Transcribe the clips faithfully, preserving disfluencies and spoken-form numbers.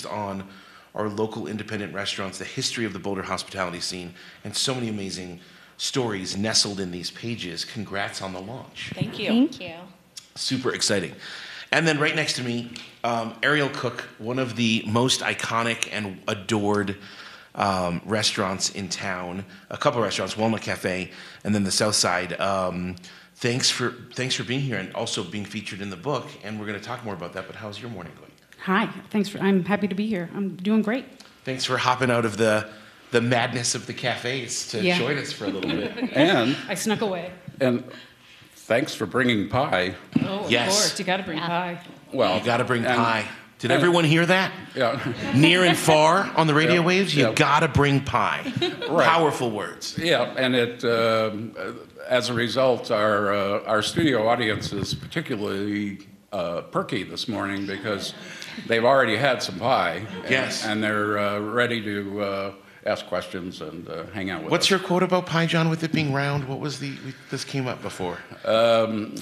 focused on our local independent restaurants, the history of the Boulder hospitality scene, and so many amazing stories nestled in these pages. Congrats on the launch. Thank you. Thank you. Super exciting. And then right next to me, um, Ariel Cook, one of the most iconic and adored um, restaurants in town, a couple of restaurants, Walnut Cafe, and then the South Side. Um, thanks for thanks for being here and also being featured in the book. And we're going to talk more about that, but how's your morning going? Hi, thanks for, I'm happy to be here. I'm doing great. Thanks for hopping out of the the madness of the cafes to Yeah. join us for a little bit. And I snuck away. and thanks for bringing pie. Oh, of Yes. course, you got to bring Yeah. pie. Well, You got to bring and- pie. Did and- everyone hear that? Yeah. Near and far on the radio Yeah, waves, you yeah. got to bring pie. Right. Powerful words. Yeah, and it um, as a result, our uh, our studio audience is particularly uh, perky this morning because they've already had some pie. And, Yes. and they're uh, ready to uh, ask questions and uh, hang out with What's us. your quote about pie, John, with it being round? What was the, we, this came up before. Um,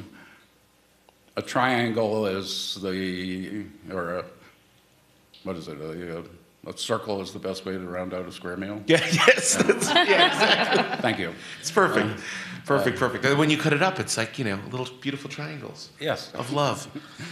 a triangle is the, or a, what is it? A, a, a circle is the best way to round out a square meal. Yeah, yes. That's, yeah, exactly. Thank you. It's perfect. Perfect, perfect. And when you cut it up, it's like, you know, little beautiful triangles Yes. of love.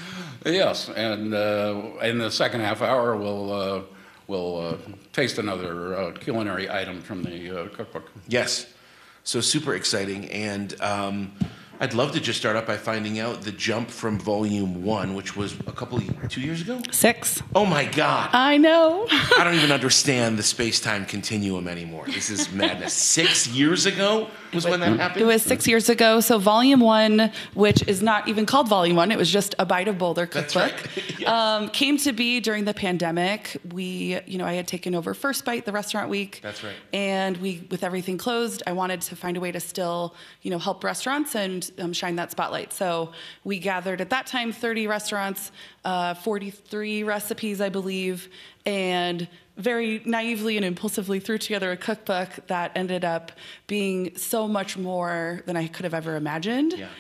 Yes, and uh, in the second half hour, we'll uh, we'll uh, taste another uh, culinary item from the uh, cookbook. Yes. So super exciting. And um, I'd love to just start up by finding out the jump from volume one, which was a couple of, two years ago? Six. Oh my God. I know. I don't even understand the space-time continuum anymore. This is madness. Six years ago was when that happened? It was six years ago. So volume one, which is not even called volume one, it was just a Bite of Boulder That's cookbook. right. Yes. um, came to be during the pandemic. We, you know, I had taken over First Bite, the restaurant week. That's right. And we, with everything closed, I wanted to find a way to still, you know, help restaurants and um, shine that spotlight. So we gathered at that time thirty restaurants, uh, forty-three recipes, I believe, and very naively and impulsively threw together a cookbook that ended up being so much more than I could have ever imagined. Yeah.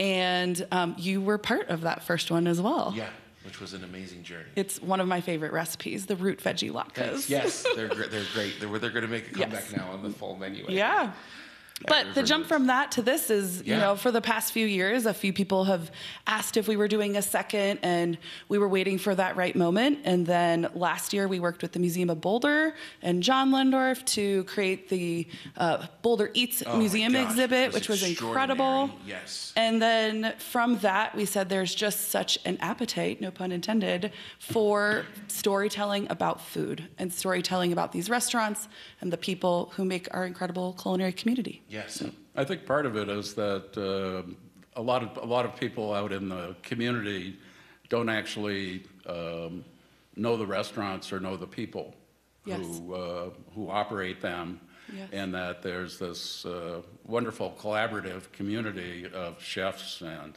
And um, you were part of that first one as well. Yeah, which was an amazing journey. It's one of my favorite recipes, the root veggie latkes. Yes, they're gr- they're great. They're they're going to make a comeback Yes. now on the fall menu. Yeah. But the River jump Woods. from that to this is, you Yeah. know, for the past few years, a few people have asked if we were doing a second, and we were waiting for that right moment. And then last year, we worked with the Museum of Boulder and John Lendorf to create the uh, Boulder Eats Oh my Museum gosh, exhibit, it was which was extraordinary. incredible. Yes. And then from that, we said there's just such an appetite, no pun intended, for storytelling about food and storytelling about these restaurants and the people who make our incredible culinary community. Yes. I think part of it is that uh, a lot of a lot of people out in the community don't actually um, know the restaurants or know the people Yes. who uh, who operate them, Yes. and that there's this uh, wonderful collaborative community of chefs and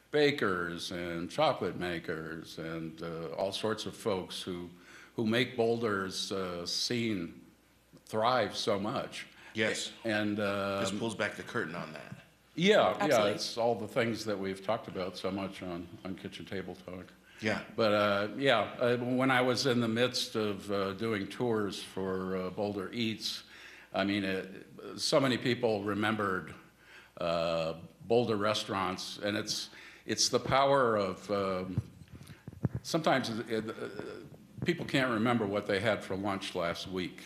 bakers and chocolate makers and uh, all sorts of folks who who make Boulder's uh, scene thrive so much. Yes. And uh, This pulls back the curtain on that. yeah, yeah, Absolutely. it's all the things that we've talked about so much on, on Kitchen Table Talk. Yeah. But uh, yeah, uh, when I was in the midst of uh, doing tours for uh, Boulder Eats, I mean, it, so many people remembered uh, Boulder restaurants, and it's it's the power of um, sometimes it, uh, people can't remember what they had for lunch last week,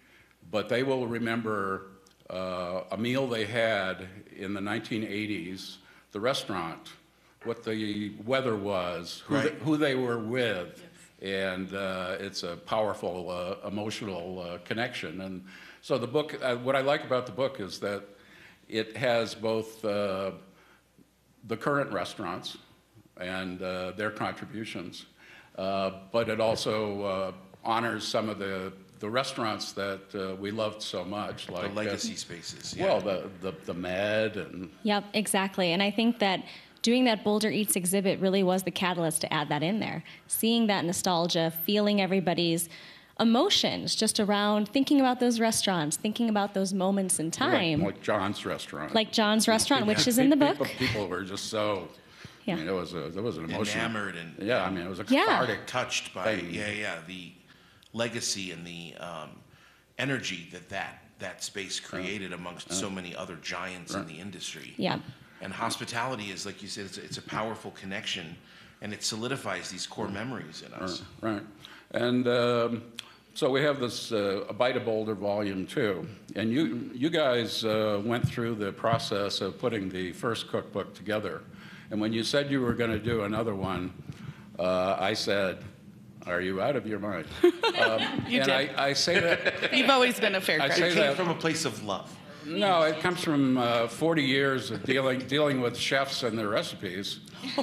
but they will remember uh, a meal they had in the nineteen eighties, the restaurant, what the weather was, who, Right. they, who they were with, and uh, it's a powerful uh, emotional uh, connection. And so the book, uh, what I like about the book is that it has both uh, the current restaurants and uh, their contributions, uh, but it also uh, honors some of the the restaurants that uh, we loved so much, like The legacy uh, spaces. Yeah. well, the, the the Med and Yep, exactly. And I think that doing that Boulder Eats exhibit really was the catalyst to add that in there. Seeing that nostalgia, feeling everybody's emotions just around thinking about those restaurants, thinking about those moments in time. like, like John's restaurant, Like John's restaurant, which Yeah, is in the people, book. People were just so. Yeah. I mean, it was a, it was an emotional. Enamored and Yeah, I mean, it was a Yeah. cathartic. touched by, Thing. yeah, yeah, the legacy and the um, energy that that, that space created amongst so many other giants in the industry. Yeah. And hospitality is, like you said, it's a, it's a powerful connection, and it solidifies these core memories in us. Right. And um, so we have this uh, A Bite of Boulder Volume Two, and you you guys uh, went through the process of putting the first cookbook together. And when you said you were going to do another one, uh, I said, "Are you out of your mind?" Um, You and did. I, I say that. You've always been a fair I critic. say It came that- from a place of love. No, it comes from uh, forty years of dealing dealing with chefs and their recipes,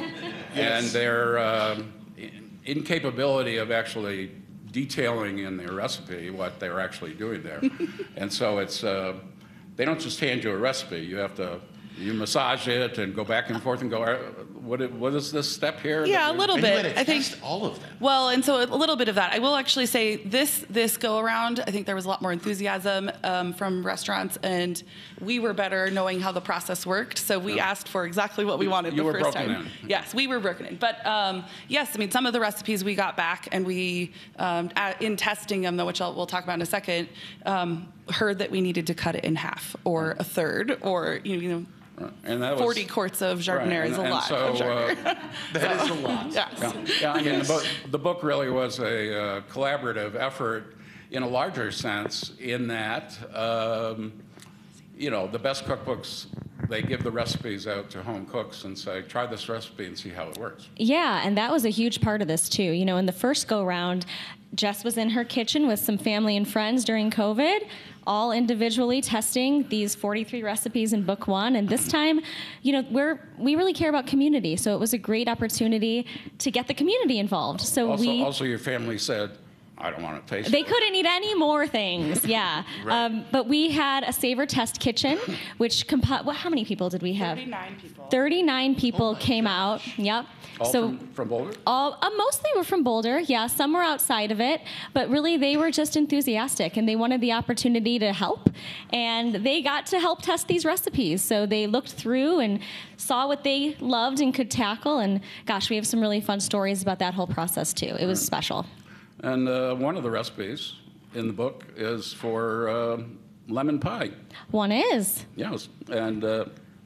and their um, incapability of actually detailing in their recipe what they're actually doing there. And so it's uh, they don't just hand you a recipe. You have to you massage it and go back and forth and go, "Uh, what i- what is this step here? Yeah, that a we-" little And you had bit. to I think. test all of them. Well, and so a little bit of that. I will actually say this this go around, I think there was a lot more enthusiasm um, from restaurants, and we were better knowing how the process worked. So we asked for exactly what we wanted You the were first broken time. in. Yes, we were broken in. But um, yes, I mean some of the recipes we got back, and we um, at, in testing them, though, which I'll, we'll talk about in a second, um, heard that we needed to cut it in half or a third, or you know. You know And that was, forty quarts of Jardiniere Right, is and- a and lot so, of Jardiniere. uh, That is a lot. yes. Yeah, yeah, I mean, the, book, the book really was a uh, collaborative effort in a larger sense, in that, um, you know, the best cookbooks, they give the recipes out to home cooks and say, try this recipe and see how it works. Yeah, and that was a huge part of this too. You know, in the first go round, Jess was in her kitchen with some family and friends during COVID, all individually testing these forty-three recipes in book one. And this time, you know, we're we really care about community, so it was a great opportunity to get the community involved. So Also, we also your family said, I don't want to taste They it. couldn't eat any more things, yeah. Right. um, but we had a Savor Test Kitchen, which compi- well, how many people did we have? thirty-nine people. thirty-nine people Oh my came gosh. out. Yep. All so from, from Boulder? all uh, mostly were from Boulder. Yeah, some were outside of it, but really they were just enthusiastic and they wanted the opportunity to help, and they got to help test these recipes. So they looked through and saw what they loved and could tackle. And gosh, we have some really fun stories about that whole process too. It was special. And uh, one of the recipes in the book is for uh, lemon pie. One is. Yes, and uh,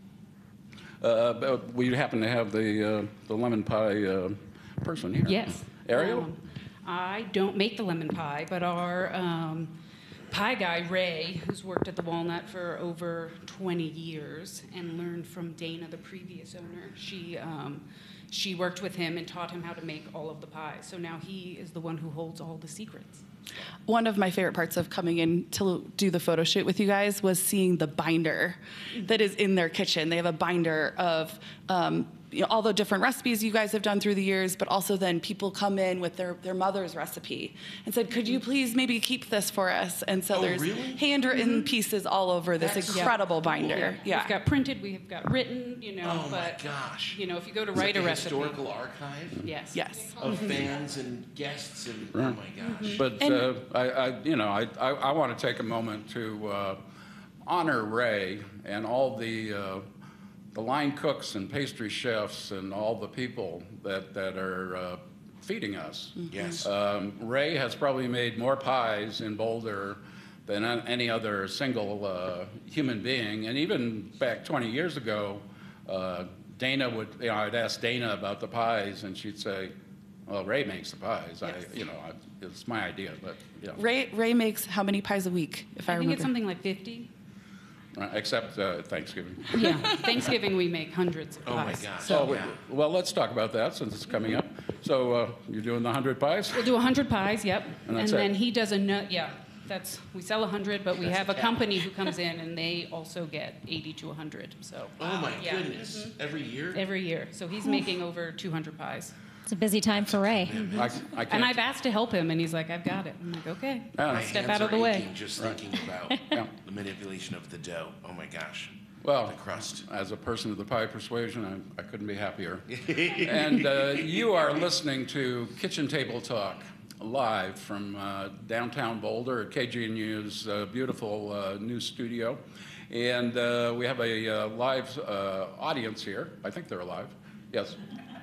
uh, but we happen to have the uh, the lemon pie uh, person here. Yes. Ariel? Um, I don't make the lemon pie, but our um, pie guy, Ray, who's worked at the Walnut for over twenty years and learned from Dana, the previous owner, she, um, she worked with him and taught him how to make all of the pies. So now he is the one who holds all the secrets. One of my favorite parts of coming in to do the photo shoot with you guys was seeing the binder that is in their kitchen. They have a binder of um, you know, all the different recipes you guys have done through the years, but also then people come in with their, their mother's recipe and said, could you please maybe keep this for us? And so Oh, there's really? handwritten pieces all over this That's incredible so binder. Yeah. We've got printed, we have got written, you know, Oh my but, gosh. you know, if you go to Is that write the a recipe. historical archive Yes. Yes. of fans and guests and oh my gosh. But And- uh, I, I, you know, I, I, I want to take a moment to uh, honor Ray and all the uh, the line cooks and pastry chefs and all the people that that are uh, feeding us. Yes. Um, Ray has probably made more pies in Boulder than an- any other single uh, human being. And even back twenty years ago, uh, Dana would, you know, I'd ask Dana about the pies, and she'd say, "Well, Ray makes the pies. I, you know, I, it's my idea." But you know, Ray, Ray makes how many pies a week, if I, I think remember? it's something like fifty. uh, except uh, Thanksgiving. Yeah. Thanksgiving, we make hundreds of Oh my pies. gosh. So, Yeah. well, let's talk about that since it's coming up. So, uh, you're doing the hundred pies? We'll do one hundred pies, yep. And And that's it. then he does a nut, yeah, that's, we sell one hundred, but we That's have the a cap. company who comes in and they also get eighty to one hundred, so. Oh my Yeah. goodness. Every year? Every year. So he's making over two hundred pies. It's a busy time for Ray. I, I can't. And I've asked to help him and he's like, I've got it. I'm like, okay. Yeah. My Step hands out of are the way. aching just thinking about Yeah. the manipulation of the dough. Oh my gosh. Well, The crust. as a person of the pie persuasion, I, I couldn't be happier. And uh, you are listening to Kitchen Table Talk live from uh, downtown Boulder at K G N U's uh, beautiful uh, new studio. And uh, we have a uh, live uh, audience here. I think they're alive. Yes.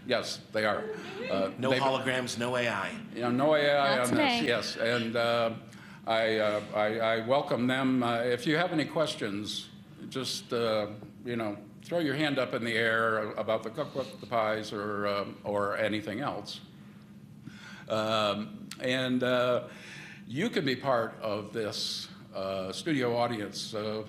Yes, they are. Uh, No they've- holograms, no A I. You know, no A I Not on today. this, yes. And uh, I, uh, I, I welcome them. Uh, if you have any questions, just, uh, you know, throw your hand up in the air about the cookbook, the pies, or, uh, or anything else. Um, and uh, you can be part of this uh, studio audience uh,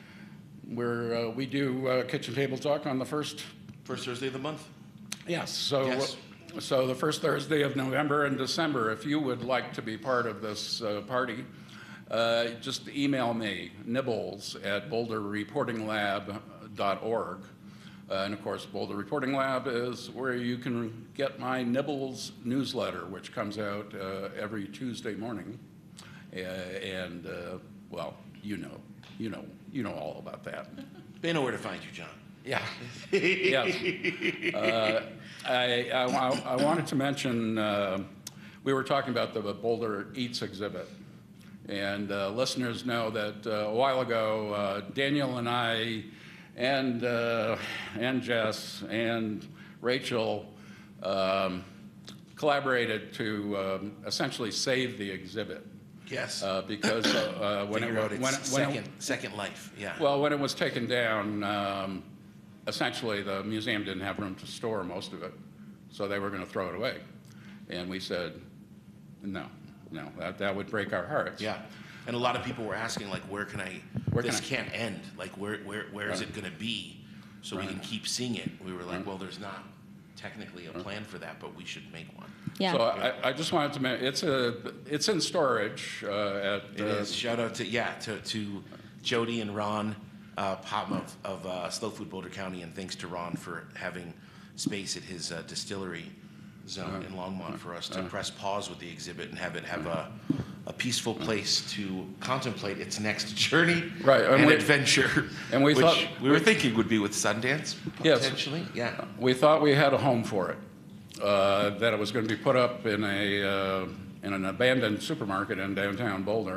where uh, we do uh, Kitchen Table Talk on the first. First Thursday of the month. Yes. So, Yes. so the first Thursday of November and December, if you would like to be part of this uh, party, uh, just email me, nibbles at boulder reporting lab dot org. Uh, and of course, Boulder Reporting Lab is where you can get my Nibbles newsletter, which comes out uh, every Tuesday morning. Uh, and uh, well, you know, you know, you know all about that. They know where to find you, John. Yeah. Yes. Uh, I, I, wa- I wanted to mention, uh, we were talking about the Boulder Eats exhibit. And uh, listeners know that uh, a while ago, uh, Daniel and I and, uh, and Jess and Rachel um, collaborated to um, essentially save the exhibit. Yes. Uh, because uh, uh, when, it, Figure out when, its when, second, it, second life. Yeah. well, when it was taken down, um, essentially the museum didn't have room to store most of it, so they were going to throw it away. And we said, no, no, that, that would break our hearts. Yeah. And a lot of people were asking, like, where can I, Where this can I- can't end. Like, where, where, where is Right. it going to be so we Right. can keep seeing it? We were like, Right. well, there's not technically a plan for that, but we should make one. Yeah. So I, I just wanted to mention, it's, a, it's in storage uh, at... It uh, is. Shout out to, yeah, to, to Jody and Ron uh, Pop of, of uh, Slow Food Boulder County, and thanks to Ron for having space at his uh, distillery zone in Longmont for us to press pause with the exhibit and have it have a, a peaceful place to contemplate its next journey Right, and and, we- adventure, and we which thought- we were thinking would be with Sundance, Yes. potentially. Yeah. We thought we had a home for it, uh, that it was going to be put up in a uh, in an abandoned supermarket in downtown Boulder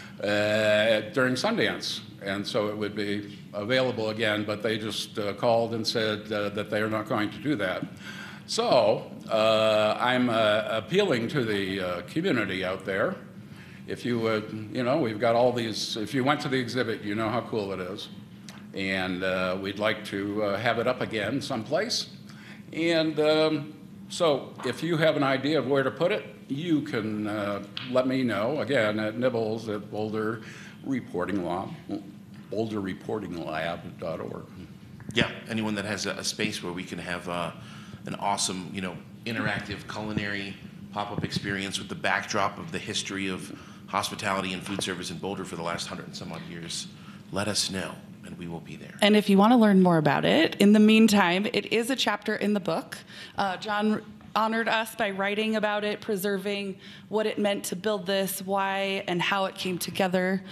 uh, during Sundance, and so it would be available again. But they just uh, called and said uh, that they are not going to do that. So uh, I'm uh, appealing to the uh, community out there. If you would, you know, we've got all these. If you went to the exhibit, you know how cool it is. And uh, we'd like to uh, have it up again someplace. And um, so if you have an idea of where to put it, you can uh, let me know, again, at Nibbles at Boulder Reporting Lab, boulder reporting lab dot org. Yeah, anyone that has a, a space where we can have uh, an awesome, you know, interactive culinary pop-up experience with the backdrop of the history of hospitality and food service in Boulder for the last hundred and some odd years, let us know, and we will be there. And if you want to learn more about it, in the meantime, it is a chapter in the book. Uh, John honored us by writing about it, preserving what it meant to build this, why and how it came together.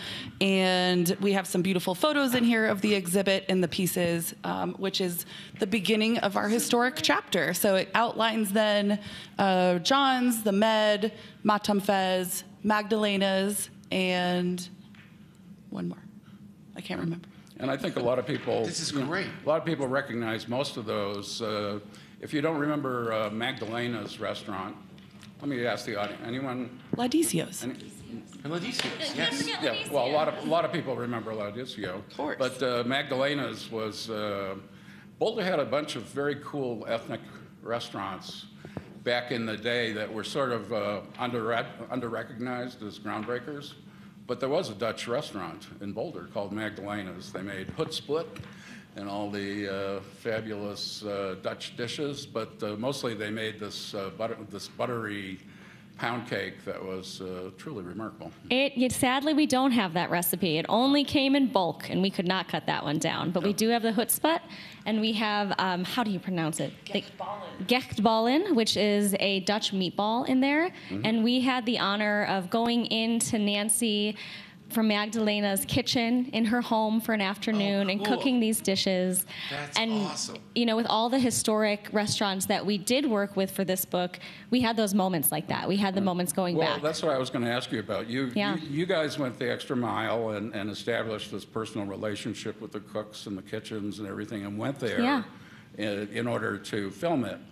And we have some beautiful photos in here of the exhibit and the pieces, um, which is the beginning of our historic chapter. So it outlines then uh, John's, the Med, Matam Fez, Magdalena's, and one more. I can't remember. And I think a lot of people. This is you know, great. A lot of people recognize most of those. Uh, if you don't remember uh, Magdalena's restaurant, let me ask the audience. Anyone? Ladicios. Any, And Ladicios, yes. yeah. Well, a lot of a lot of people remember Laudicio. Of course. But uh, Magdalena's was. Uh, Boulder had a bunch of very cool ethnic restaurants back in the day that were sort of uh, under under recognized as groundbreakers. But there was a Dutch restaurant in Boulder called Magdalena's. They made hoot split and all the uh, fabulous uh, Dutch dishes, but uh, mostly they made this uh, butter, this buttery pound cake that was uh, truly remarkable. It, yet sadly, we don't have that recipe. It only came in bulk, and we could not cut that one down. But we do have the chutzpah, and we have, um, how do you pronounce it? Gechtballen. Gechtballen, which is a Dutch meatball in there. Mm-hmm. And we had the honor of going into Nancy from Magdalena's kitchen in her home for an afternoon Oh, and cool. cooking these dishes. That's and, awesome. You know, with all the historic restaurants that we did work with for this book, we had those moments like that. We had the moments going Well, back. that's what I was going to ask you about. You, Yeah. you, you guys went the extra mile and, and established this personal relationship with the cooks and the kitchens and everything, and went there Yeah. in, in order to film it.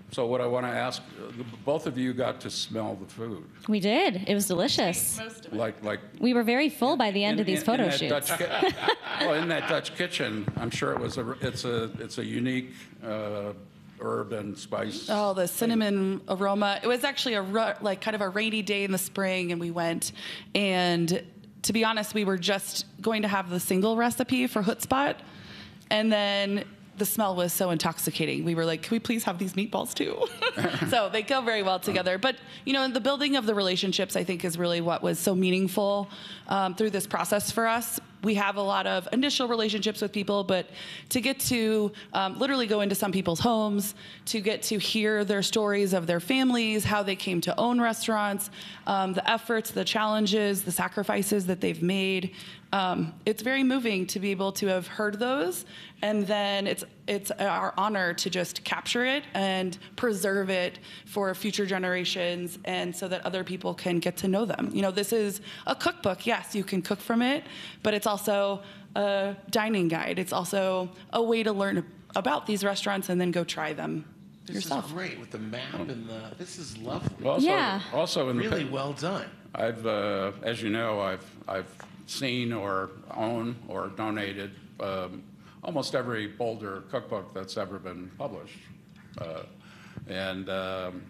So what I want to ask, uh, both of you got to smell the food. We did. It was delicious. Most of it. Like, like We were very full by the end in- of these in- photo in that shoots. Dutch ki- well, in that Dutch kitchen, I'm sure it was a, it's a, it's a unique uh, herb and spice. Oh, the cinnamon aroma. It was actually a ru- like kind of a rainy day in the spring, and we went. And to be honest, we were just going to have the single recipe for Hutspot, and then the smell was so intoxicating. We were like, can we please have these meatballs too? So they go very well together. But, you know, the building of the relationships, I think, is really what was so meaningful um, through this process for us. We have a lot of initial relationships with people, but to get to um, literally go into some people's homes, to get to hear their stories of their families, how they came to own restaurants, um, the efforts, the challenges, the sacrifices that they've made. Um, it's very moving to be able to have heard those, and then it's it's our honor to just capture it and preserve it for future generations, and so that other people can get to know them. You know, this is a cookbook. Yes, you can cook from it, but it's also a dining guide. It's also a way to learn about these restaurants and then go try them This yourself. is great with the map and the. This is lovely. Also, Yeah. Also in the Really pic- well done. I've, uh, as you know, I've, I've seen or own or donated um, almost every Boulder cookbook that's ever been published. Uh, and um,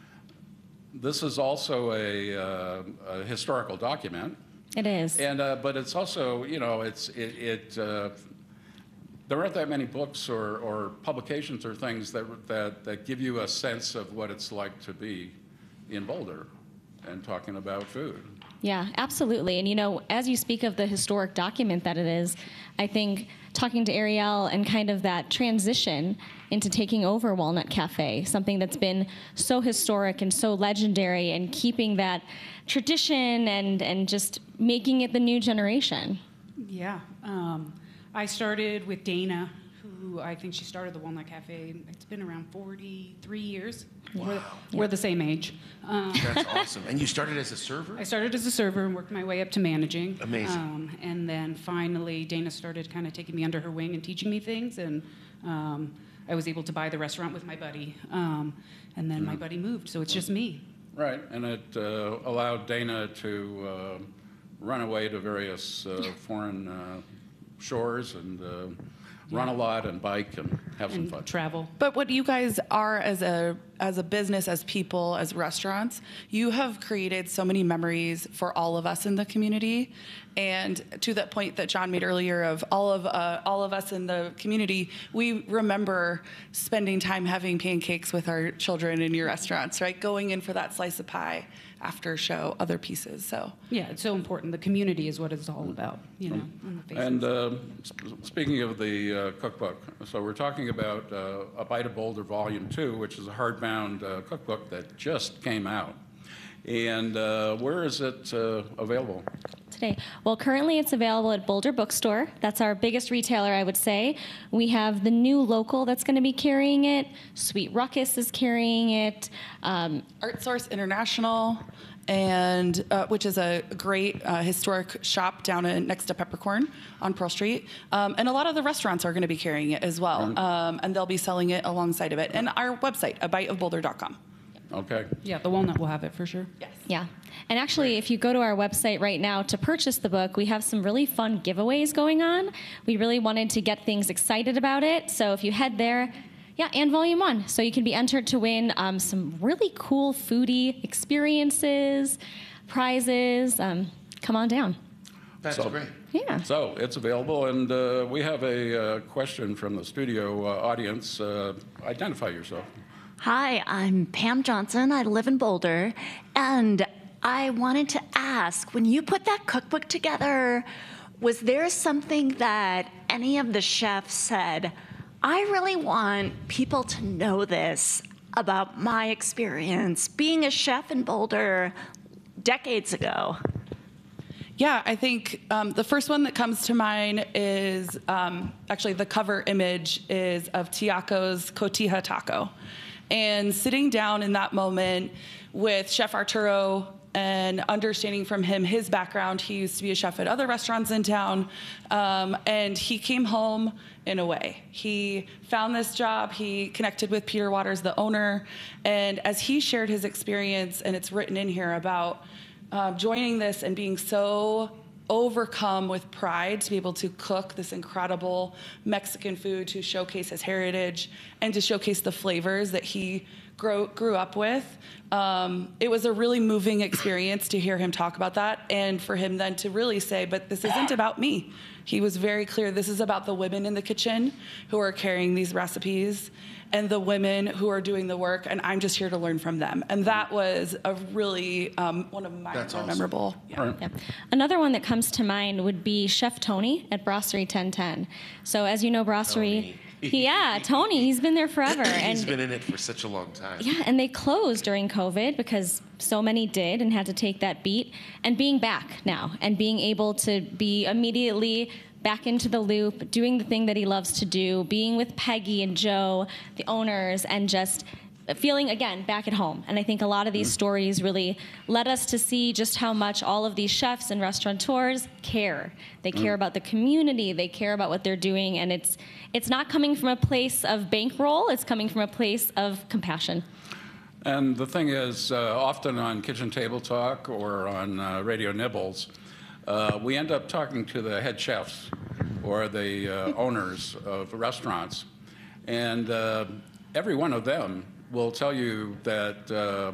this is also a, uh, a historical document. It is. And, uh, but it's also, you know, it's, it, it uh, there aren't that many books or, or publications or things that, that, that give you a sense of what it's like to be in Boulder and talking about food. Yeah, absolutely. And you know, as you speak of the historic document that it is, I think talking to Ariel and kind of that transition into taking over Walnut Cafe, something that's been so historic and so legendary, and keeping that tradition and, and just making it the new generation. Yeah. Um, I started with Dana, who I think she started the Walnut Cafe. It's been around forty-three years. We're, we're the same age. Um, That's awesome. And you started as a server? I started as a server and worked my way up to managing. Amazing. Um, and then finally, Dana started kind of taking me under her wing and teaching me things. And um, I was able to buy the restaurant with my buddy. Um, and then my buddy moved, so it's just me. Right, and it uh, allowed Dana to uh, run away to various uh, foreign uh, shores and uh, run a lot and bike and have some And fun. travel. But what you guys are as a as a business, as people, as restaurants, you have created so many memories for all of us in the community. And to that point that John made earlier of all of uh, all of us in the community, we remember spending time having pancakes with our children in your restaurants, right? Going in for that slice of pie after show, other pieces. So Yeah, it's so important. The community is what it's all about, you know. On the faces. And uh, sp- speaking of the uh, cookbook, so we're talking about uh, A Bite of Boulder Volume two, which is a hardbound uh, cookbook that just came out. And uh, where is it uh, available? Today. Well, currently it's available at Boulder Bookstore. That's our biggest retailer, I would say. We have the new local that's going to be carrying it. Sweet Ruckus is carrying it. Um, Art Source International, and uh, which is a great uh, historic shop down in, next to Peppercorn on Pearl Street. Um, and a lot of the restaurants are going to be carrying it as well, um, and they'll be selling it alongside of it. And our website, a bite of boulder dot com. Okay. Yeah, the Walnut will have it for sure. Yes. Yeah. And actually, if you go to our website right now to purchase the book, we have some really fun giveaways going on. We really wanted to get things excited about it. So if you head there, yeah, and volume one. So you can be entered to win um, some really cool foodie experiences, prizes. Um, come on down. That's So- great. Yeah. So it's available, and uh, we have a uh, question from the studio uh, audience. Uh, identify yourself. Hi, I'm Pam Johnson. I live in Boulder, and I wanted to ask, when you put that cookbook together, was there something that any of the chefs said, I really want people to know this about my experience being a chef in Boulder decades ago? Yeah, I think um, the first one that comes to mind is um, actually the cover image is of Tiaco's Cotija Taco. And sitting down in that moment with Chef Arturo and understanding from him his background. He used to be a chef at other restaurants in town, um, and he came home in a way. He found this job. He connected with Peter Waters, the owner, and as he shared his experience, and it's written in here about uh, joining this and being so overcome with pride to be able to cook this incredible Mexican food, to showcase his heritage and to showcase the flavors that he grow, grew up with. Um, it was a really moving experience to hear him talk about that, and for him then to really say, but this isn't about me. He was very clear, this is about the women in the kitchen who are carrying these recipes and the women who are doing the work, and I'm just here to learn from them. And that was a really, um, one of my That's more awesome. memorable. Yeah. Yeah. Another one that comes to mind would be Chef Tony at Brasserie ten ten. So as you know, Brasserie, he, yeah, Tony, he's been there forever. He's and been in it for such a long time. Yeah, and they closed during COVID because so many did and had to take that beat. And being back now and being able to be immediately back into the loop, doing the thing that he loves to do, being with Peggy and Joe, the owners, and just feeling, again, back at home. And I think a lot of these stories really led us to see just how much all of these chefs and restaurateurs care. They care about the community, they care about what they're doing, and it's it's not coming from a place of bankroll, it's coming from a place of compassion. And the thing is, uh, often on Kitchen Table Talk or on uh, Radio Nibbles, uh, we end up talking to the head chefs or the uh, owners of restaurants. And uh, every one of them will tell you that uh,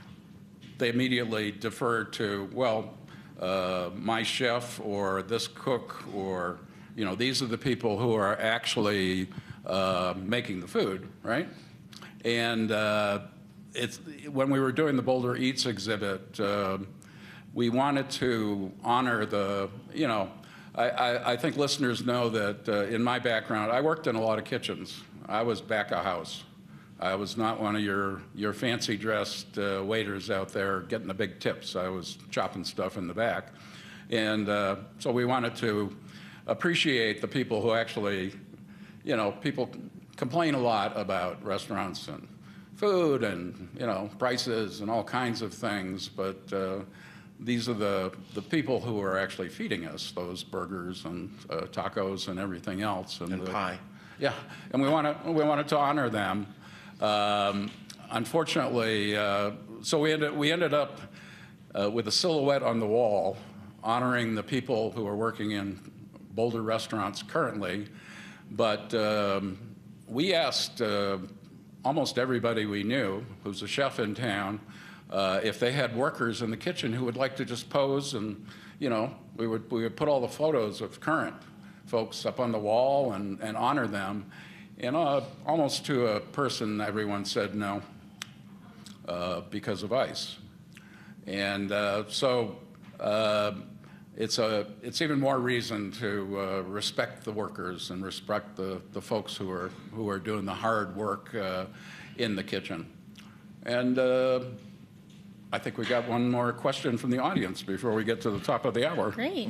they immediately defer to, well, uh, my chef or this cook, or, you know, these are the people who are actually uh, making the food, right? And uh, it's, when we were doing the Boulder Eats exhibit, uh, we wanted to honor the, you know, I, I, I think listeners know that uh, in my background, I worked in a lot of kitchens. I was back of house. I was not one of your, your fancy dressed uh, waiters out there getting the big tips. I was chopping stuff in the back. And uh, so we wanted to appreciate the people who actually, you know, people complain a lot about restaurants and food and, you know, prices and all kinds of things, but uh, these are the, the people who are actually feeding us those burgers and uh, tacos and everything else. And the, pie. Yeah, and we, wanna, we wanted to honor them. Um, unfortunately, uh, so we ended, we ended up uh, with a silhouette on the wall honoring the people who are working in Boulder restaurants currently, but um, we asked uh, almost everybody we knew who's a chef in town uh, if they had workers in the kitchen who would like to just pose, and, you know, we would, we would put all the photos of current folks up on the wall and, and honor them. And uh, almost to a person, everyone said no uh, because of ice. And uh, so uh, it's, a, it's even more reason to uh, respect the workers and respect the, the folks who are, who are doing the hard work uh, in the kitchen. And uh, I think we got one more question from the audience before we get to the top of the hour. Great.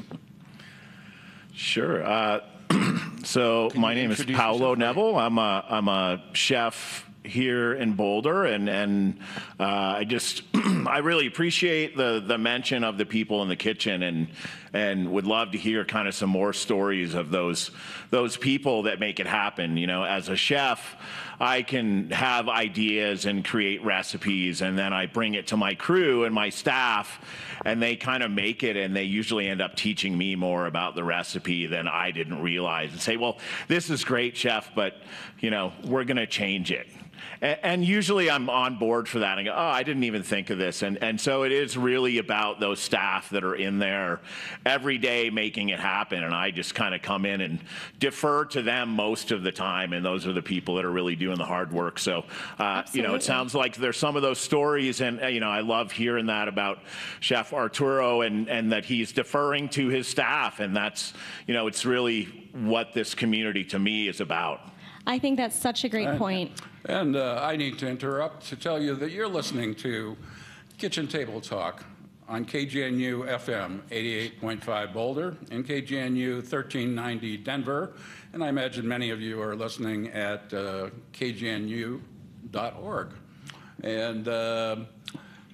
Sure. Uh, so my name is Paolo Neville. I'm a, I'm a chef here in Boulder, and and uh, I just I really appreciate the the mention of the people in the kitchen, and and would love to hear kind of some more stories of those those people that make it happen. You know, as a chef, I can have ideas and create recipes, and then I bring it to my crew and my staff, and they kind of make it, and they usually end up teaching me more about the recipe than I didn't realize, and say, well, this is great, chef, but, you know, we're going to change it. And usually I'm on board for that and go, oh, I didn't even think of this. And, and so it is really about those staff that are in there every day making it happen. And I just kind of come in and defer to them most of the time. And those are the people that are really doing the hard work. So, uh, you know, it sounds like there's some of those stories. And, uh, you know, I love hearing that about Chef Arturo, and, and that he's deferring to his staff. And that's, you know, it's really what this community to me is about. I think that's such a great point. And uh, I need to interrupt to tell you that you're listening to Kitchen Table Talk on K G N U F M eighty-eight point five Boulder and K G N U thirteen ninety Denver. And I imagine many of you are listening at uh, K G N U dot org. And uh,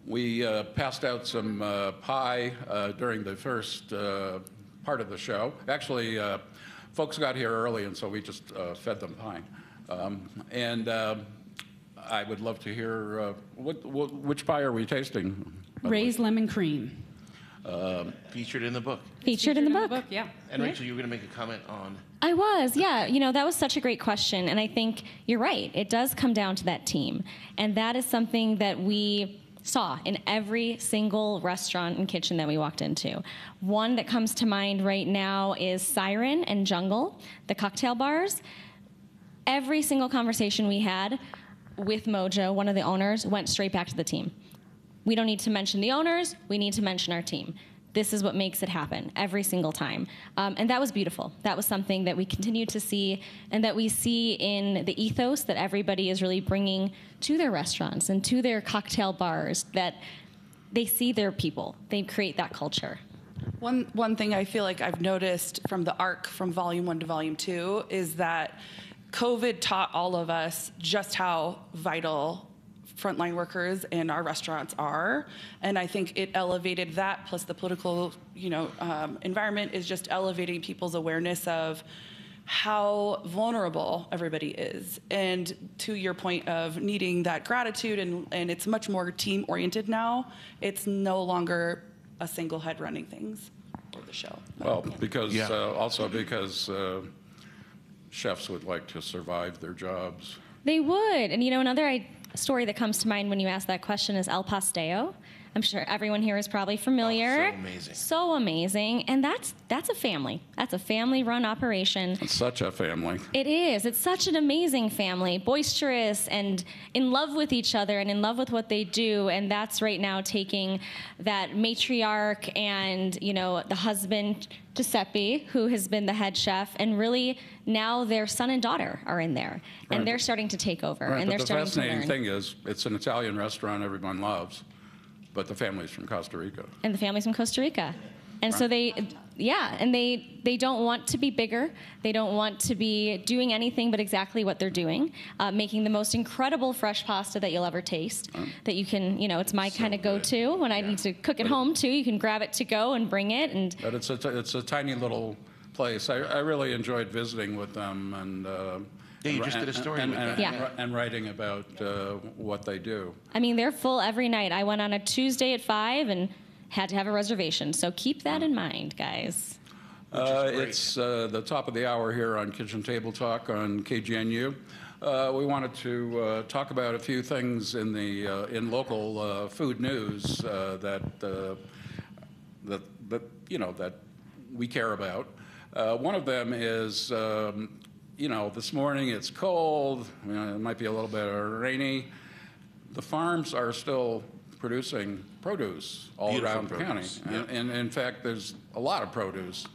we uh, passed out some uh, pie uh, during the first uh, part of the show. Actually, uh, folks got here early, and so we just uh, fed them pie. Um, and uh, I would love to hear, uh, what, what, which pie are we tasting? Ray's lemon cream. Um, featured in the book. Featured, in the book. Yeah. And Rachel, you were going to make a comment on. I was, yeah. You know, that was such a great question. And I think you're right. It does come down to that team. And that is something that we saw in every single restaurant and kitchen that we walked into. One that comes to mind right now is Siren and Jungle, the cocktail bars. Every single conversation we had with Mojo, one of the owners, went straight back to the team. We don't need to mention the owners. We need to mention our team. This is what makes it happen every single time. Um, and that was beautiful. That was something that we continue to see and that we see in the ethos that everybody is really bringing to their restaurants and to their cocktail bars, that they see their people. They create that culture. One, one thing I feel like I've noticed from the arc from volume one to volume two is that COVID taught all of us just how vital frontline workers in our restaurants are, and I think it elevated that, plus the political, you know, um, environment is just elevating people's awareness of how vulnerable everybody is. And to your point of needing that gratitude, and, and it's much more team-oriented now. It's no longer a single head running things or the show. Well, because Yeah. uh, also because uh, chefs would like to survive their jobs. They would. And you know, another I- story that comes to mind when you ask that question is El Pastel. I'm sure everyone here is probably familiar. Oh, so amazing. So amazing. And that's that's a family. That's a family-run operation. It's such a family. It is. It's such an amazing family, boisterous and in love with each other and in love with what they do. And that's right now taking that matriarch and, you know, the husband, Giuseppe, who has been the head chef, and really now their son and daughter are in there. And Right. they're starting to take over. Right, and but they're the starting to fascinating learn. thing is, it's an Italian restaurant everyone loves, but the family's from Costa Rica. And the family's from Costa Rica. And so they, yeah, and they they don't want to be bigger. They don't want to be doing anything but exactly what they're doing, uh, making the most incredible fresh pasta that you'll ever taste. That you can, you know, it's my kind of go-to when I need to cook at home too. You can grab it to go and bring it. And But it's a, t- it's a tiny little place. I, I really enjoyed visiting with them and. Uh, Yeah, you and- just did a story and, with and, them. Yeah. and, and writing about uh, what they do. I mean, they're full every night. I went on a Tuesday at five and had to have a reservation. So keep that in mind, guys. Uh, great. it's uh, the top of the hour here on Kitchen Table Talk on K G N U. Uh, we wanted to uh, talk about a few things in the uh, in local uh, food news uh, that uh, that that you know that we care about. Uh, one of them is. Um, You know, this morning it's cold, you know, it might be a little bit rainy. The farms are still producing produce all Beautiful around the county. produce, And, yeah. and in fact, there's a lot of produce.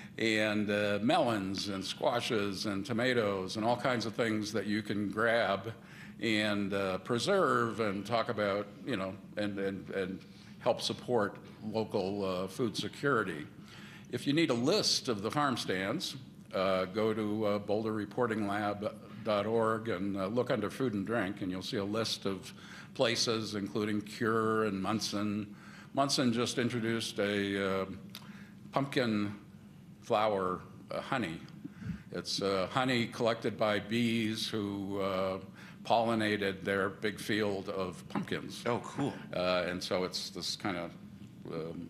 And uh, melons and squashes and tomatoes and all kinds of things that you can grab and uh, preserve and talk about, you know, and, and, and help support local uh, food security. If you need a list of the farm stands, Uh, go to uh, boulder reporting lab dot org and uh, look under food and drink, and you'll see a list of places, including Cure and Munson. Munson just introduced a uh, pumpkin flower uh, honey. It's uh, honey collected by bees who uh, pollinated their big field of pumpkins. Oh, cool. Uh, and so it's this kind of um,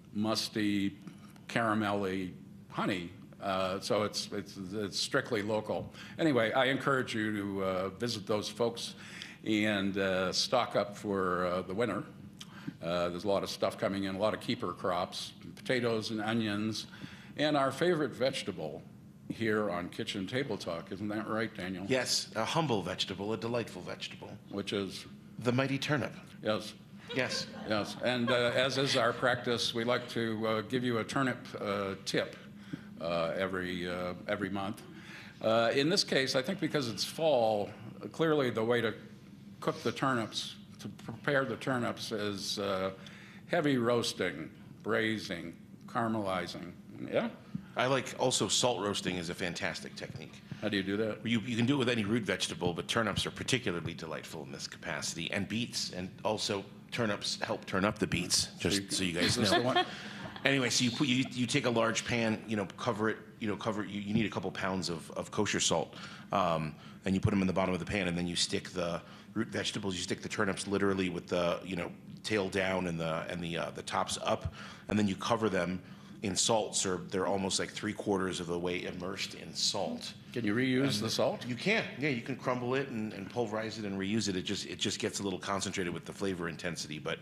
musty, caramelly honey. Uh, so it's, it's, it's strictly local. Anyway, I encourage you to uh, visit those folks and uh, stock up for uh, the winter. Uh, there's a lot of stuff coming in, a lot of keeper crops, potatoes and onions, and our favorite vegetable here on Kitchen Table Talk. Isn't that right, Daniel? Yes, a humble vegetable, a delightful vegetable. Which is, The mighty turnip. yes. Yes. Yes, and uh, as is our practice, we like to uh, give you a turnip uh, tip uh, every uh, every month. Uh, in this case, I think because it's fall, uh, clearly the way to cook the turnips, to prepare the turnips, is uh, heavy roasting, braising, caramelizing. Yeah? I like also salt roasting is a fantastic technique. How do you do that? You, you can do it with any root vegetable, but turnips are particularly delightful in this capacity, and beets, and also turnips help turn up the beets, just so you guys Is this the know. one? Anyway, so you put you, you take a large pan, you know, cover it, you know, cover it. You, you need a couple pounds of, of kosher salt, um, and you put them in the bottom of the pan, and then you stick the root vegetables. You stick the turnips literally with the, you know, tail down and the and the uh, the tops up, and then you cover them in salt. So they're almost like three quarters of the way immersed in salt. Can you reuse the salt? You can, yeah. You can crumble it and, and pulverize it and reuse it. It just it just gets a little concentrated with the flavor intensity, but.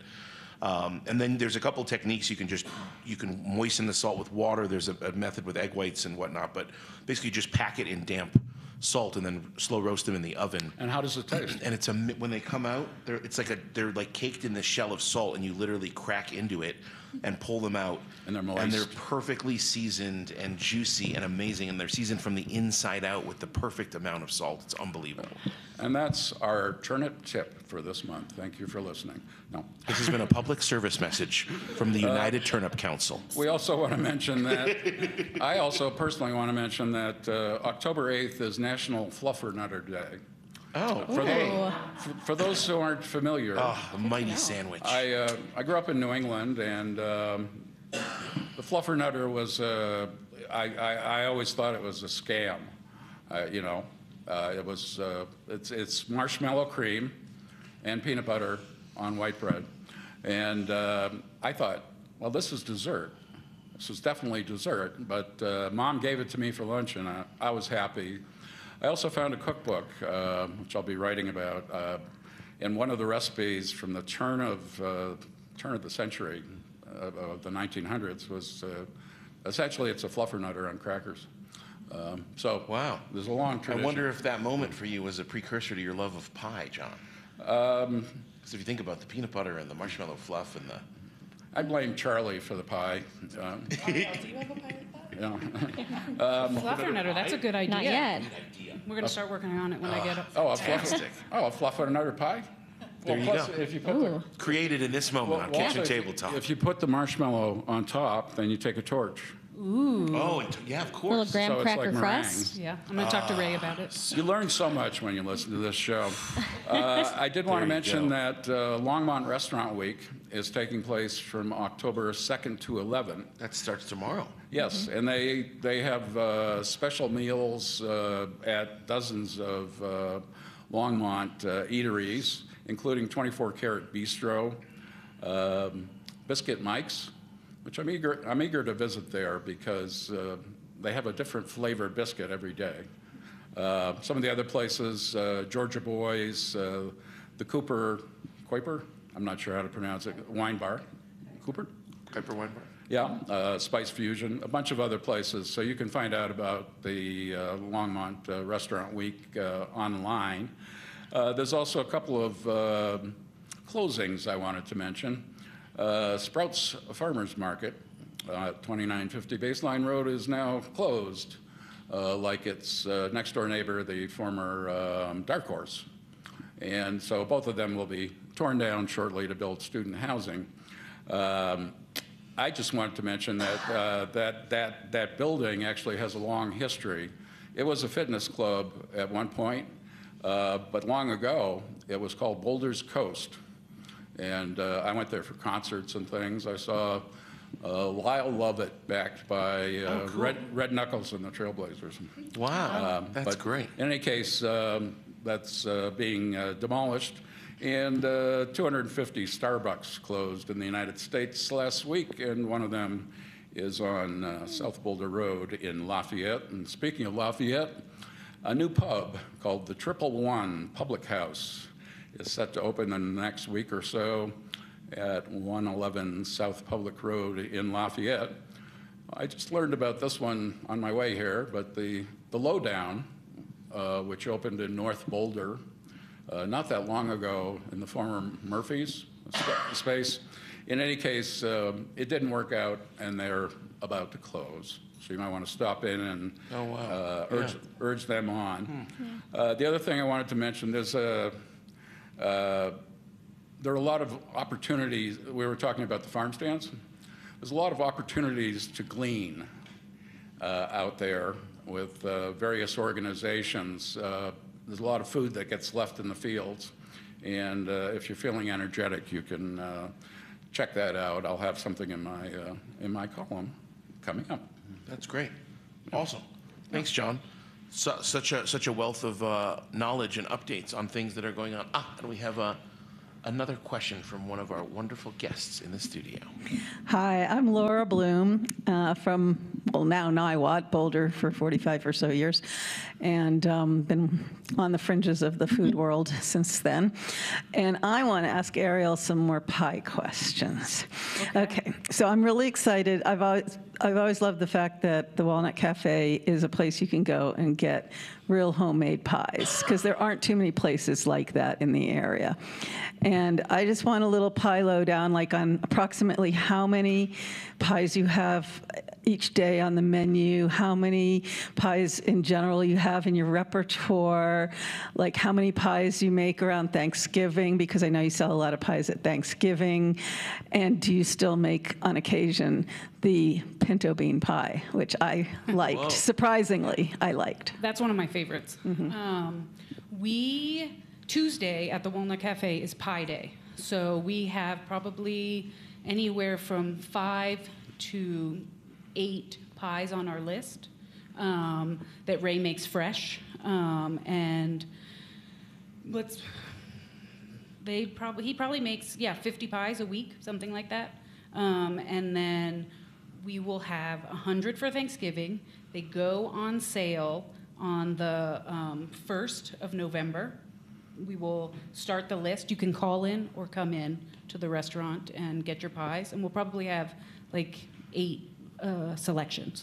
Um, and then there's a couple techniques you can just you can moisten the salt with water. There's a, a method with egg whites and whatnot, but basically just pack it in damp salt and then slow roast them in the oven. And how does it taste? And it's a when they come out, they're it's like a they're like caked in this shell of salt, and you literally crack into it and pull them out. And they're And they're moist. perfectly seasoned and juicy and amazing, and they're seasoned from the inside out with the perfect amount of salt. It's unbelievable. And that's our turnip tip for this month. Thank you for listening. No. This has been a public service message from the United Turnip Council. We also want to mention that, I also personally want to mention that uh, October eighth is National Fluffernutter Day. Oh, For, those, for, for those who aren't familiar, oh, a mighty sandwich. I, uh, I grew up in New England, and um, the Fluffernutter was, uh, I, I, I always thought it was a scam, uh, you know. Uh, it was, uh, it's, it's marshmallow cream and peanut butter on white bread. And um I thought, well, this is dessert. This is definitely dessert, but uh, Mom gave it to me for lunch, and I, I was happy. I also found a cookbook, uh, which I'll be writing about, uh, and one of the recipes from the turn of, uh, turn of the century, uh, of the nineteen hundreds, was uh, essentially it's a fluffernutter on crackers. Um, so Wow. there's a long tradition. I wonder if that moment for you was a precursor to your love of pie, John. Um, Because if you think about the peanut butter and the marshmallow fluff and the... I blame Charlie for the pie. Um, Do you have a pie like that? you know. Fluffernutter, that's a good idea. Not yet. We're going to start working on it when I get up. Oh, a fluff, oh, a fluffernutter pie? There Well, you plus, go. If you put Ooh. the, Created in this moment well, on well, kitchen also, if- tabletop. If you put the marshmallow on top, then you take a torch. Oh, and yeah, of Little course. graham So it's cracker like crust. Yeah, I'm going to talk to Ray about it. You learn so much when you listen to this show. Uh, I did want There to you mention go. that uh, Longmont Restaurant Week is taking place from October second to eleventh. That starts tomorrow. Yes, and they they have uh, special meals uh, at dozens of uh, Longmont uh, eateries, including twenty-four karat Bistro, um, Biscuit Mike's, which I'm eager I'm eager to visit there because uh, they have a different flavored biscuit every day. Uh, some of the other places, uh, Georgia Boys, uh, the Cooper Kuiper, I'm not sure how to pronounce it, Wine Bar, Cooper. Kuiper Wine Bar. Yeah, uh, Spice Fusion, a bunch of other places. So you can find out about the uh, Longmont uh, Restaurant Week uh, online. Uh, there's also a couple of uh, closings I wanted to mention. Uh, Sprouts Farmers Market uh, at twenty-nine fifty Baseline Road is now closed, uh, like its uh, next door neighbor, the former um, Dark Horse. And so both of them will be torn down shortly to build student housing. Um, I just wanted to mention that, uh, that that that building actually has a long history. It was a fitness club at one point, uh, but long ago it was called Boulder's Coast, and uh, I went there for concerts and things. I saw uh, Lyle Lovett backed by uh, Oh, cool. Red Red Knuckles and the Trailblazers. Wow, Um, that's but great. In any case, um, that's uh, being uh, demolished. And uh, two hundred fifty Starbucks closed in the United States last week, and one of them is on uh, South Boulder Road in Lafayette. And speaking of Lafayette, a new pub called the Triple One Public House is set to open in the next week or so at one eleven South Public Road in Lafayette. I just learned about this one on my way here, but the, the Lowdown, uh, which opened in North Boulder uh, not that long ago in the former Murphy's sp- space. In any case, um, it didn't work out, and they're about to close. So you might want to stop in and Oh, wow. uh, urge, Yeah. urge them on. Uh, the other thing I wanted to mention, there's a, uh, there are a lot of opportunities. We were talking about the farm stands. There's a lot of opportunities to glean uh, out there with uh, various organizations. Uh, there's a lot of food that gets left in the fields, And uh, if you're feeling energetic, you can uh, check that out. I'll have something in my uh, in my column coming up. That's great. Awesome. Thanks, John. Su such a such a wealth of uh, knowledge and updates on things that are going on. Ah, and we have uh, another question from one of our wonderful guests in the studio. Hi, I'm Laura Bloom uh, from, well, now Niwot, Boulder for forty-five or so years, and um, been on the fringes of the food world since then. And I want to ask Ariel some more pie questions. Okay, okay, so I'm really excited. I've always, I've always loved the fact that the Walnut Cafe is a place you can go and get real homemade pies, because there aren't too many places like that in the area. And I just want a little pie lowdown, like on approximately how many pies you have each day on the menu, how many pies in general you have in your repertoire, like how many pies you make around Thanksgiving, because I know you sell a lot of pies at Thanksgiving, and do you still make, on occasion, the pinto bean pie, which I liked. Whoa. Surprisingly, I liked. That's one of my favorites. Mm-hmm. um, we, Tuesday at the Walnut Cafe is Pie Day. So we have probably anywhere from five to eight pies on our list um, that Ray makes fresh. Um, and let's, they probably, he probably makes, yeah, fifty pies a week, something like that. Um, and then we will have one hundred for Thanksgiving. They go on sale on the um, first of November. We will start the list. You can call in or come in to the restaurant and get your pies. And we'll probably have like eight uh, selections.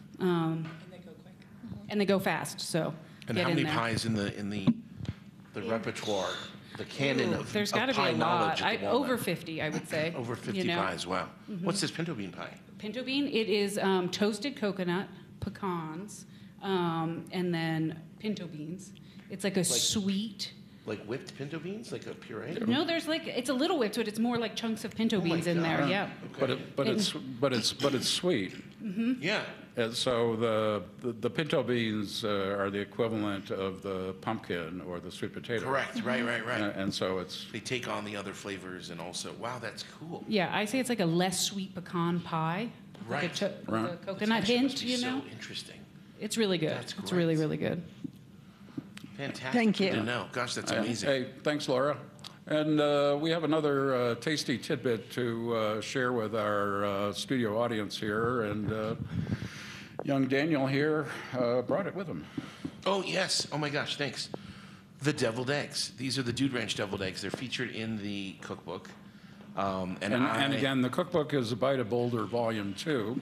Um, and they go quick. And they go fast, so And get how in many there. pies in the in the the repertoire, the canon Ooh, of, There's of got to be pie a knowledge lot. at the I, Walnut? over fifty, I would say. Over fifty you know? pies. Wow. Mm-hmm. What's this pinto bean pie? Pinto bean, it is um, toasted coconut, pecans, um, and then pinto beans. It's like a sweet. Like whipped pinto beans, like a puree? No, there's like it's a little whipped, but it's more like chunks of pinto Oh my beans in there. God. Yeah. But it, but it's but it's but it's sweet. Yeah. And so the, the, the pinto beans uh, are the equivalent of the pumpkin or the sweet potato. Correct. Right. Right. Right. And, and so it's They take on the other flavors and also, wow, that's cool. Yeah, I say it's like a less sweet pecan pie. Like a, Right. cho- Right. with a This coconut actually hint, must be you so know. interesting. It's really good. That's It's really, great. really good. Fantastic. Thank Good you. to know. Gosh, that's Uh, amazing. Hey, thanks, Laura. And uh, we have another uh, tasty tidbit to uh, share with our uh, studio audience here. And uh, young Daniel here uh, brought it with him. Oh, yes. Oh, my gosh. Thanks. The deviled eggs. These are the Dude Ranch deviled eggs. They're featured in the cookbook. Um, and And, I, and again, the cookbook is A Bite of Boulder Volume two,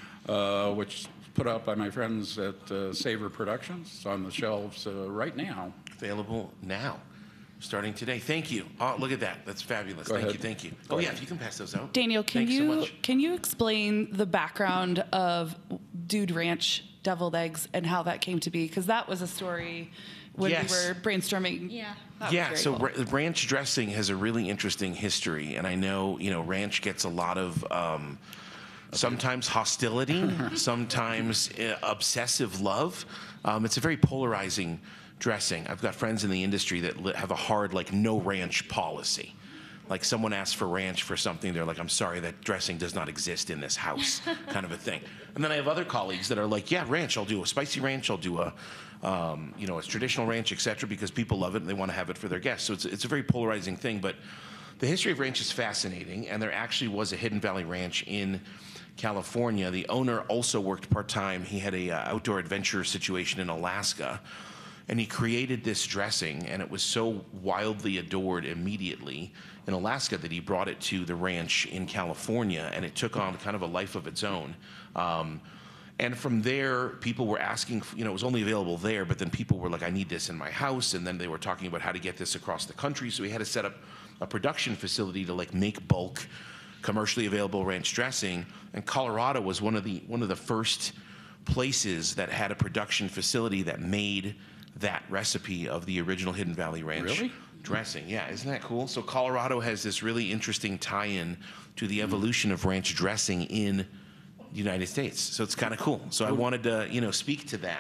uh, which is put out by my friends at uh, Savor Productions. It's on the shelves uh, right now. available now, starting today. Thank you. Oh, look at that. That's fabulous. Go thank ahead. you. Thank you. Go oh, yeah, ahead. if you can pass those out. Daniel, can Thanks so you much. can you explain the background of Dude Ranch deviled eggs and how that came to be? Because that was a story when Yes. we were brainstorming. Yeah. That was Yeah, very so cool. ra- ranch dressing has a really interesting history, and I know you know ranch gets a lot of um, sometimes hostility, sometimes uh, obsessive love. Um, it's a very polarizing dressing. I've got friends in the industry that li- have a hard like no ranch policy. Like someone asks for ranch for something, they're like, "I'm sorry, that dressing does not exist in this house," kind of a thing. And then I have other colleagues that are like, "Yeah, ranch. I'll do a spicy ranch. I'll do a, um, you know, a traditional ranch, et cetera" because people love it and they want to have it for their guests. So it's it's a very polarizing thing. But the history of ranch is fascinating, and there actually was a Hidden Valley Ranch in California. The owner also worked part time. He had a uh, outdoor adventure situation in Alaska. And he created this dressing, and it was so wildly adored immediately in Alaska that he brought it to the ranch in California, and it took on kind of a life of its own. Um, and from there, people were asking, you know, it was only available there, but then people were like, I need this in my house, and then they were talking about how to get this across the country, so he had to set up a production facility to like make bulk, commercially available ranch dressing, and Colorado was one of the one of the first places that had a production facility that made that recipe of the original Hidden Valley Ranch Really? dressing. Yeah, isn't that cool? So Colorado has this really interesting tie-in to the evolution of ranch dressing in the United States. So it's kind of cool. So I wanted to, you know, speak to that.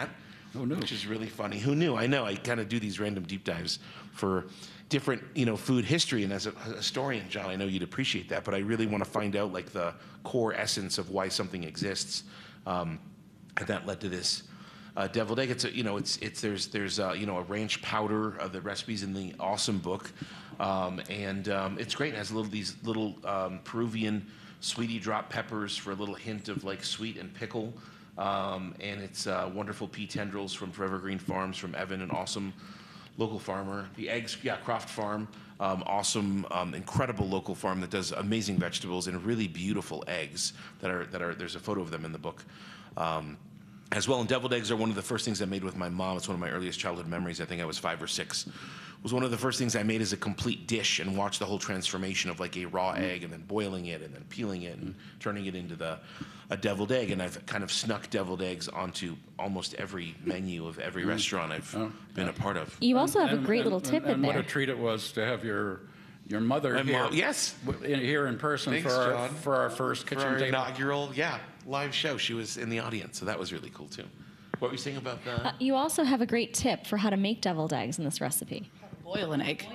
Who knew? Which is really funny. Who knew? I know. I kind of do these random deep dives for different, you know, food history. And as a historian, John, I know you'd appreciate that. But I really want to find out like the core essence of why something exists. Um, and that led to this uh, deviled egg. It's a, you know, it's it's there's there's uh, you know a ranch powder. Uh, the recipes in the awesome book, um, and um, it's great. It has little these little um, Peruvian sweetie drop peppers for a little hint of like sweet and pickle. Um, and it's uh, wonderful pea tendrils from Forever Green Farms from Evan, an awesome local farmer. The eggs, yeah, Croft Farm, um, awesome, um, incredible local farm that does amazing vegetables and really beautiful eggs that are that are. There's a photo of them in the book. Um, as well, and deviled eggs are one of the first things I made with my mom. It's one of my earliest childhood memories. I think I was five or six. It was one of the first things I made as a complete dish and watched the whole transformation of like a raw egg and then boiling it and then peeling it and turning it into the a deviled egg. And I've kind of snuck deviled eggs onto almost every menu of every restaurant I've Oh. been a part of. You also have And- a great and- little tip and, in and there. what a treat it was to have your your mother My here. mom- yes. w- in, here in person Thanks, for our John. for our first For kitchen our table. inaugural, yeah, live show. She was in the audience, so that was really cool too. What were you saying about the? Uh, you also have a great tip for how to make deviled eggs in this recipe. Boil an egg.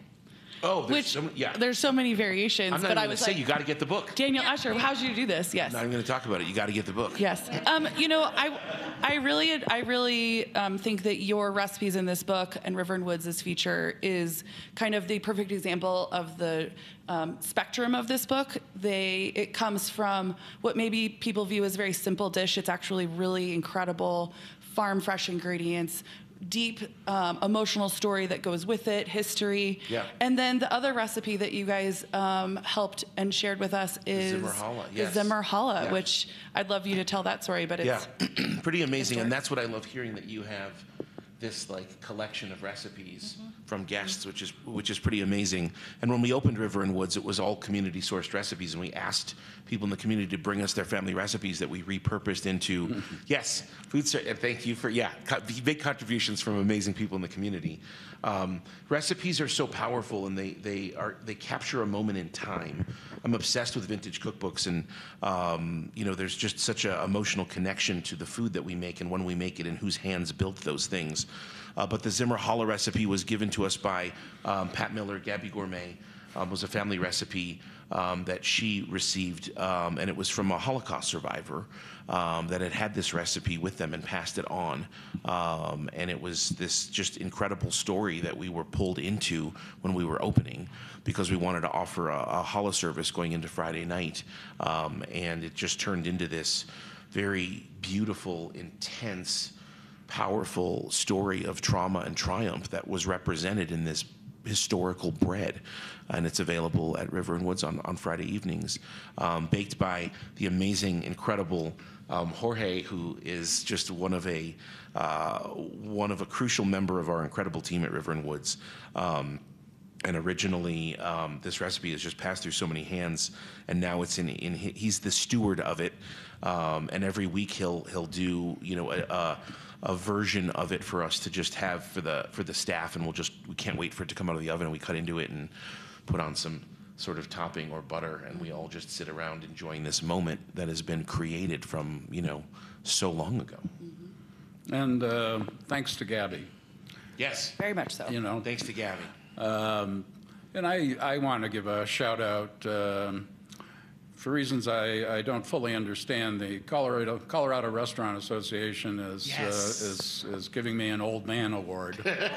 oh, there's Which so many, yeah. there's so many variations, I'm not but even I going was to say like, you got to get the book. Daniel Usher, how should you do this? Yes. I'm not even going to talk about it. You got to get the book. Yes. Um, you know, I, I really, I really um, think that your recipes in this book and River and Woods' feature is kind of the perfect example of the um, spectrum of this book. They, it comes from what maybe people view as a very simple dish. It's actually really incredible, farm fresh ingredients, deep um, emotional story that goes with it, history. Yeah. And then the other recipe that you guys um, helped and shared with us is Zimmer challah, the yes. Zimmer challah, Yeah. which I'd love you to tell that story, but it's Yeah, pretty amazing, and historic. that's what I love hearing, that you have this like collection of recipes from guests, which is which is pretty amazing. And when we opened River and Woods, it was all community sourced recipes, and we asked people in the community to bring us their family recipes that we repurposed into yes, food. ser- And thank you for yeah, co- big contributions from amazing people in the community. Um, recipes are so powerful, and they they are they capture a moment in time. I'm obsessed with vintage cookbooks, and um, you know, there's just such an emotional connection to the food that we make and when we make it and whose hands built those things. Uh, but the Zimmer challah recipe was given to us by um, Pat Miller, Gabby Gourmet. Um, was a family recipe um, that she received, um, and it was from a Holocaust survivor um, that had had this recipe with them and passed it on. Um, and it was this just incredible story that we were pulled into when we were opening, because we wanted to offer a, a challah service going into Friday night. Um, and it just turned into this very beautiful, intense, powerful story of trauma and triumph that was represented in this historical bread, and it's available at River and Woods on, on Friday evenings, um, baked by the amazing, incredible um, Jorge, who is just one of a uh, one of a crucial member of our incredible team at River and Woods. Um, and originally, um, this recipe has just passed through so many hands, and now it's in. in he's the steward of it, um, and every week he'll he'll do you know a, a a version of it for us to just have for the for the staff, and we'll just we can't wait for it to come out of the oven, and we cut into it and put on some sort of topping or butter, and we all just sit around enjoying this moment that has been created from you know so long ago. And uh, thanks to Gabby. Yes, very much so. You know, thanks to Gabby. Um, and I, I want to give a shout out, um, for reasons I, I don't fully understand. The Colorado Colorado Restaurant Association is Yes. uh, is is giving me an old man award,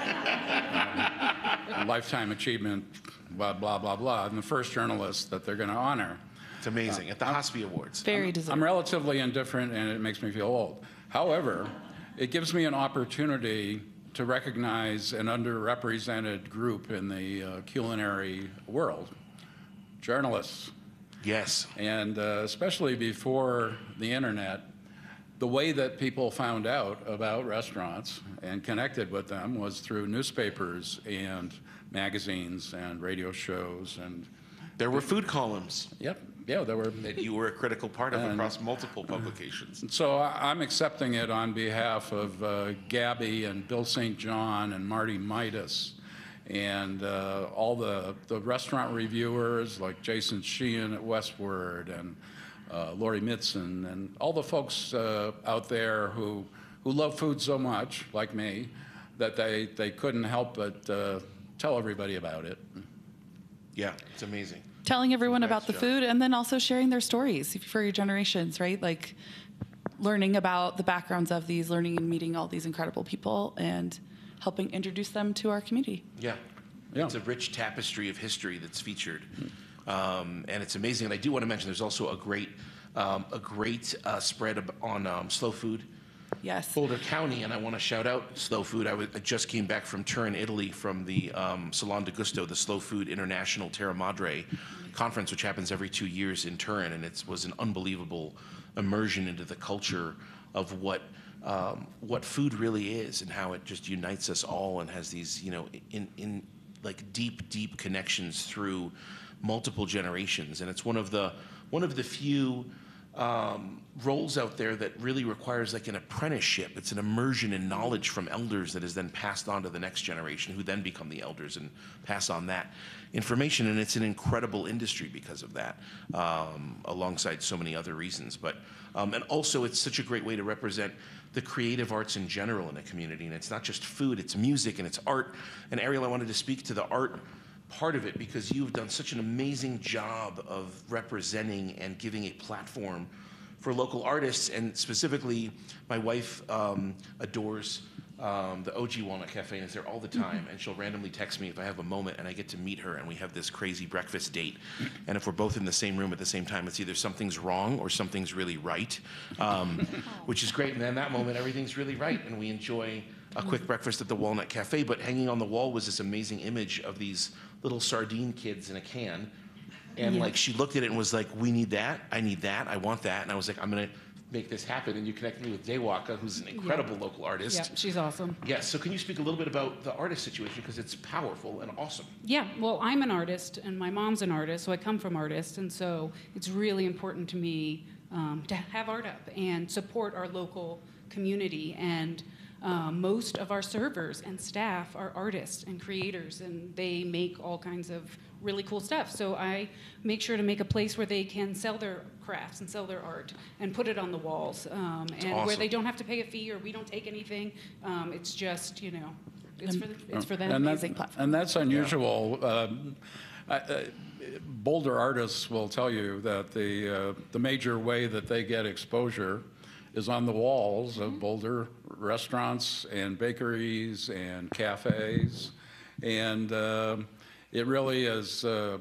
um, lifetime achievement, blah blah blah blah. I'm the first journalist that they're going to honor. It's amazing at the Hospi Awards. Very deserved. I'm relatively indifferent, and it makes me feel old. However, it gives me an opportunity to recognize an underrepresented group in the uh, culinary world, journalists. Yes. And uh, especially before the internet, the way that people found out about restaurants and connected with them was through newspapers and magazines and radio shows. And there were food columns. Yep. Yeah, there were. That you were a critical part of And- across multiple publications. So I- I'm accepting it on behalf of uh, Gabby and Bill Saint John and Marty Midas and uh, all the, the restaurant reviewers like Jason Sheehan at Westward and uh, Lori Mitzen and all the folks uh, out there who who love food so much, like me, that they, they couldn't help but uh, tell everybody about it. Yeah, it's amazing. Telling everyone Congrats, about the Joe. food and then also sharing their stories for your generations, right? Like learning about the backgrounds of these, learning and meeting all these incredible people and helping introduce them to our community. Yeah. Yeah. It's a rich tapestry of history that's featured. Um, and it's amazing. And I do want to mention there's also a great, um, a great uh, spread ab- on um, slow food. Yes. Boulder County, and I want to shout out Slow Food. I, was, I just came back from Turin, Italy, from the um, Salon de Gusto, the Slow Food International Terra Madre conference, which happens every two years in Turin, and it was an unbelievable immersion into the culture of what um, what food really is and how it just unites us all and has these, you know, in in like deep, deep connections through multiple generations, and it's one of the one of the few. Um, roles out there that really requires like an apprenticeship. It's an immersion in knowledge from elders that is then passed on to the next generation, who then become the elders and pass on that information. And it's an incredible industry because of that, um, alongside so many other reasons. But um, and also it's such a great way to represent the creative arts in general in a community. And it's not just food, it's music and it's art. And Ariel, I wanted to speak to the art part of it because you've done such an amazing job of representing and giving a platform for local artists, and specifically my wife um, adores um, the O G Walnut Cafe and is there all the time, and she'll randomly text me if I have a moment and I get to meet her and we have this crazy breakfast date, and if we're both in the same room at the same time, it's either something's wrong or something's really right, um, which is great. And then that moment everything's really right and we enjoy a quick breakfast at the Walnut Cafe. But hanging on the wall was this amazing image of these little sardine kids in a can. And Yeah. like she looked at it and was like, we need that, I need that, I want that. And I was like, I'm gonna make this happen. And you connected me with Daywaka, who's an incredible local artist. Yeah, she's awesome. Yes, so can you speak a little bit about the artist situation, because it's powerful and awesome. Yeah, well, I'm an artist, and my mom's an artist, so I come from artists, and so it's really important to me um, to have art up and support our local community. And um, most of our servers and staff are artists and creators, and they make all kinds of really cool stuff. So I make sure to make a place where they can sell their crafts and sell their art and put it on the walls, um, and where awesome. they don't have to pay a fee or we don't take anything. Um, it's just, you know, it's for, the, it's for them. And, that- Amazing platform. and that's unusual. Um, I, uh, Boulder artists will tell you that the, uh, the major way that they get exposure is on the walls of Boulder restaurants and bakeries and cafes. And uh, it really is, uh,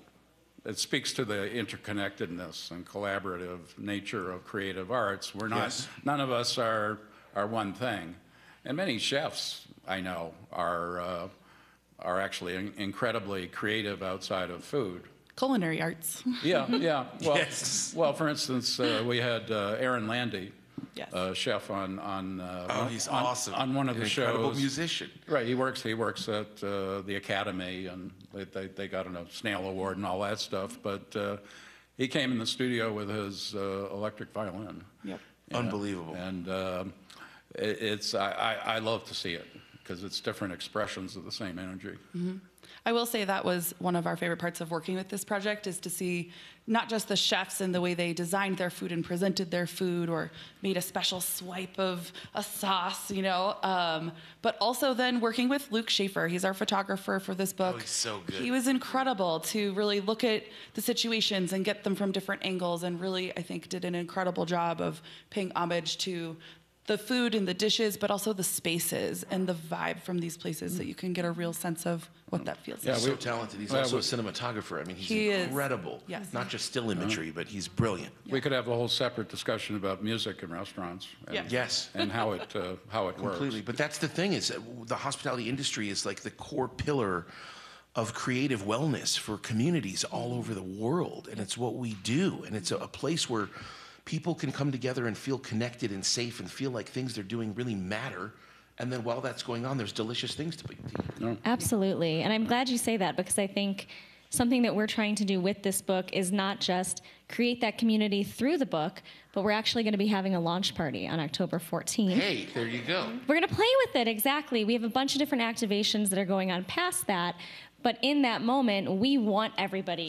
it speaks to the interconnectedness and collaborative nature of creative arts. We're not, Yes. none of us are, are one thing. And many chefs I know are, uh, are actually in- incredibly creative outside of food. Culinary arts. Yeah, yeah. Well, Yes. well for instance, uh, we had uh, Aaron Landy, Yes. uh, chef on on uh, Oh, one- he's on, awesome. on one of An the incredible shows. musician. Right, he works. He works at uh, the Academy, and they, they they got a Snail Award and all that stuff. But uh, he came in the studio with his uh, electric violin. Yep. Yeah. Unbelievable. And um, it, it's I, I I love to see it because it's different expressions of the same energy. I will say that was one of our favorite parts of working with this project, is to see not just the chefs and the way they designed their food and presented their food or made a special swipe of a sauce, you know, um, but also then working with Luke Schaefer. He's our photographer for this book. Oh, he's so good. He was incredible to really look at the situations and get them from different angles, and really, I think, did an incredible job of paying homage to the food and the dishes, but also the spaces and the vibe from these places, that you can get a real sense of what that feels Yeah, like. He's so we- talented. He's yeah, also we- a cinematographer. I mean, he's He is. incredible. Yes. Not just still imagery, but he's brilliant. We could have a whole separate discussion about music in restaurants. And, Yes. Yes. and how it uh, how it Completely. works. But that's the thing, is that the hospitality industry is like the core pillar of creative wellness for communities all over the world. And it's what we do. And it's a, a place where people can come together and feel connected and safe and feel like things they're doing really matter. And then while that's going on, there's delicious things to be to eat. Absolutely. And I'm glad you say that, because I think something that we're trying to do with this book is not just create that community through the book, but we're actually going to be having a launch party on October fourteenth. Hey, there you go. We're going to play with it, exactly. We have a bunch of different activations that are going on past that, but in that moment, we want everybody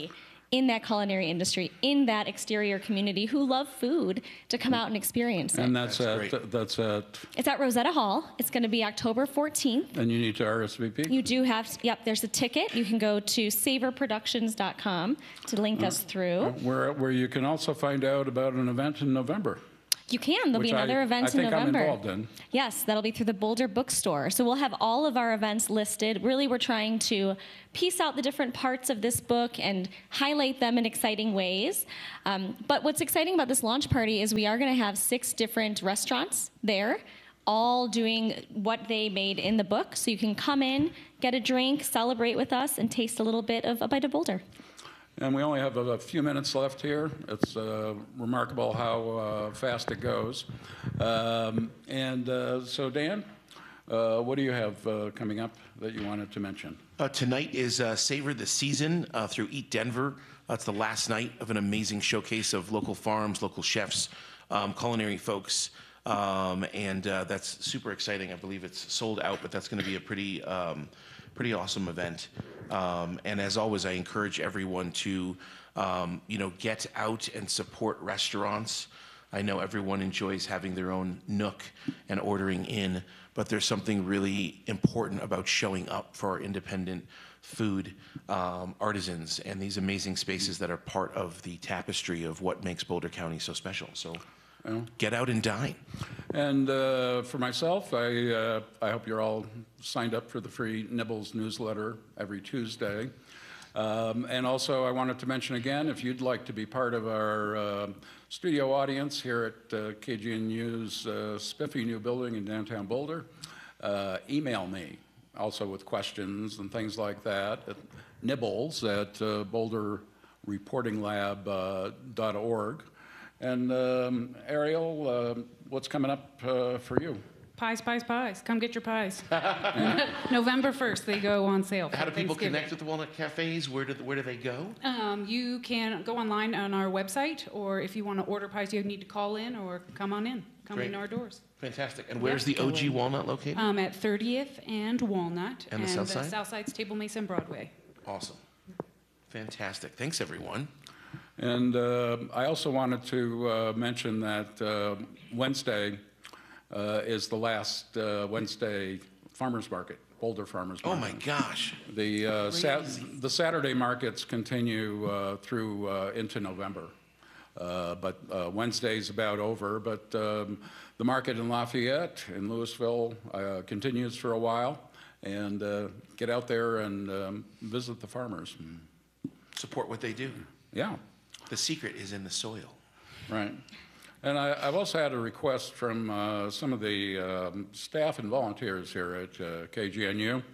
in that culinary industry, in that exterior community who love food to come out and experience it. And that's, That's at, that's at, It's at Rosetta Hall. It's going to be October fourteenth. and you need to R S V P? You do have, yep, there's a ticket. You can go to savor productions dot com to link us through. Where, where you can also find out about an event in November. You can. There'll Which be another I- event I think in I'm November. involved in. Yes, that'll be through the Boulder Bookstore. So we'll have all of our events listed. Really, we're trying to piece out the different parts of this book and highlight them in exciting ways. Um, but what's exciting about this launch party is we are going to have six different restaurants there, all doing what they made in the book. So you can come in, get a drink, celebrate with us, and taste a little bit of A Bite of Boulder. And we only have a, a few minutes left here. It's uh, remarkable how uh, fast it goes. Um, and uh, so, Dan, uh, what do you have uh, coming up that you wanted to mention? Uh, tonight is uh, Savor the Season uh, through Eat Denver. Uh, it's the last night of an amazing showcase of local farms, local chefs, um, culinary folks. Um, and uh, that's super exciting. I believe it's sold out, but that's going to be a pretty, um, pretty awesome event. Um, and as always, I encourage everyone to, um, you know, get out and support restaurants. I know everyone enjoys having their own nook and ordering in, but there's something really important about showing up for our independent food um, artisans and these amazing spaces that are part of the tapestry of what makes Boulder County so special. So get out and dine. And uh, for myself, I, uh, I hope you're all signed up for the free Nibbles newsletter every Tuesday. Um, and also, I wanted to mention again, if you'd like to be part of our uh, studio audience here at uh, K G N U's uh, spiffy new building in downtown Boulder, uh, email me also with questions and things like that at nibbles at uh, boulder reporting lab dot org. And um, Ariel, uh, what's coming up uh, for you? Pies, pies, pies. Come get your pies. November first, they go on sale. How do for people Thanksgiving. connect with the Walnut Cafes? Where do, where do they go? Um, you can go online on our website, or if you want to order pies, you need to call in or come on in. Come Great. in our doors. Fantastic. And where's the O G Walnut located? Um, at thirtieth and Walnut. And the South Side? South Side's Table Mesa and Broadway. Awesome. Fantastic. Thanks, everyone. And uh, I also wanted to uh, mention that uh, Wednesday uh, is the last uh, Wednesday farmers market, Boulder Farmers Oh Market. my gosh. The uh, sat- the Saturday markets continue uh, through uh, into November, uh, but uh, Wednesday's about over. But um, the market in Lafayette, in Louisville, uh, continues for a while, and uh, get out there and um, visit the farmers. Support what they do. Yeah. The secret is in the soil. Right. And I, I've also had a request from uh, some of the um, staff and volunteers here at uh, K G N U.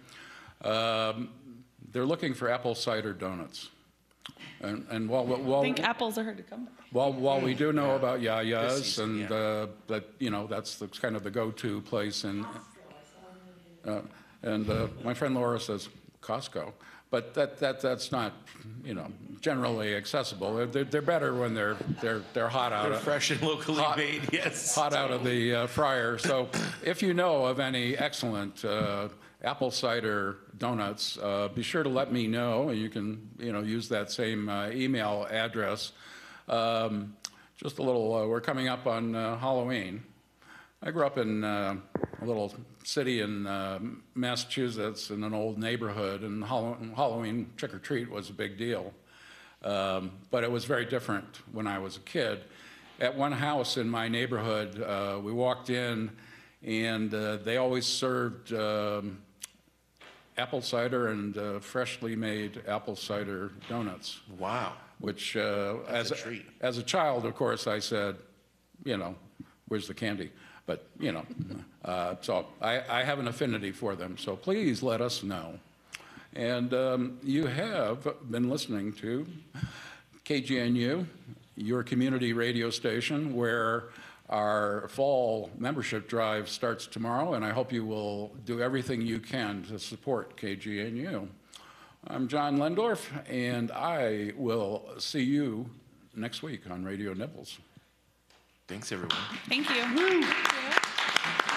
Um, they're looking for apple cider donuts. And, and while, while, I think apples are hard to come by. while, while we do know Yeah. about This Yayas, season, and yeah. uh, that, you know, that's the, kind of the go-to place. And, uh, and uh, my friend Laura says Costco. But that, that, that's not, you know, generally accessible. They're, they're better when they're, they're, they're hot out They're of fresh and locally hot- made, yes. hot out of the uh, fryer. So if you know of any excellent uh, apple cider donuts, uh, be sure to let me know. You can, you know, use that same uh, email address. Um, just a little, uh, we're coming up on uh, Halloween. I grew up in uh, a little city in uh, Massachusetts in an old neighborhood, and Hall- Halloween trick-or-treat was a big deal. Um, but it was very different when I was a kid. At one house in my neighborhood, uh, we walked in, and uh, they always served um, apple cider and uh, freshly made apple cider donuts. Wow. Which, uh, as a treat. as a child, of course, I said, you know, where's the candy? But, you know, uh, so I, I have an affinity for them. So please let us know. And um, you have been listening to K G N U, your community radio station, where our fall membership drive starts tomorrow, and I hope you will do everything you can to support K G N U. I'm John Lendorf, and I will see you next week on Radio Nibbles. Thanks, everyone. Thank you.